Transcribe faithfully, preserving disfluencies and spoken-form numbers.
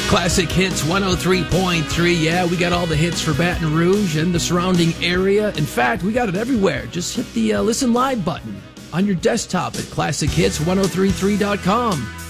Classic Hits one oh three point three. Yeah, we got all the hits for Baton Rouge and the surrounding area. In fact, we got it everywhere. Just hit the uh, Listen Live button on your desktop at classic hits ten thirty-three dot com.